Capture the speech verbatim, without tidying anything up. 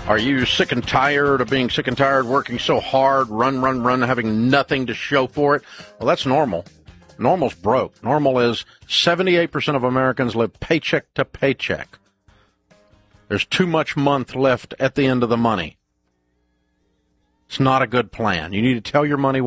Are you sick and tired of being sick and tired, working so hard, run, run, run, having nothing to show for it? Well, that's normal. Normal's broke. Normal is seventy-eight percent of Americans live paycheck to paycheck. There's too much month left at the end of the money. It's not a good plan. You need to tell your money